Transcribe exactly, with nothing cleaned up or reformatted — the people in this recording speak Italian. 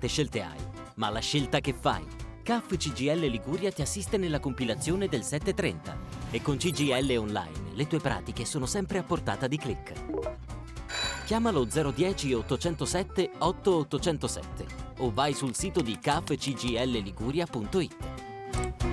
Tante scelte hai, ma la scelta che fai? C A F C G I L Liguria ti assiste nella compilazione del settecentotrenta e con C G I L Online le tue pratiche sono sempre a portata di click. Chiamalo zero uno zero ottocentosette otto ottocentosette o vai sul sito di c a f c g l liguria punto i t.